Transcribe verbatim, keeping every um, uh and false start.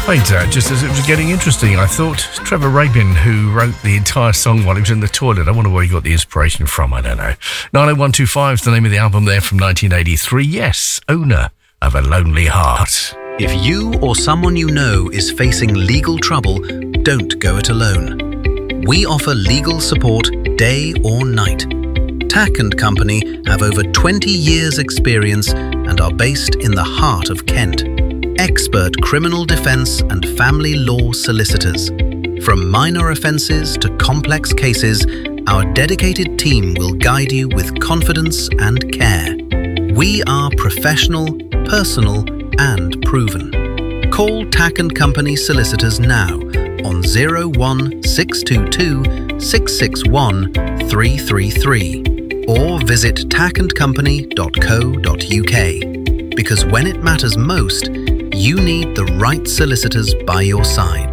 Played that just as it was getting interesting. I thought Trevor Rabin, who wrote the entire song while he was in the toilet. I wonder where he got the inspiration from. I don't know. nine oh one two five is the name of the album there from nineteen eighty-three. Yes, Owner of a Lonely Heart. If you or someone you know is facing legal trouble, don't go it alone. We offer legal support day or night. Tack and Company have over twenty years experience and are based in the heart of Kent. Expert criminal defense and family law solicitors. From minor offenses to complex cases, our dedicated team will guide you with confidence and care. We are professional, personal, and proven. Call Tack and Company Solicitors now on zero one six two two six six one three three three or visit tack and company dot co dot U K. Because when it matters most, you need the right solicitors by your side.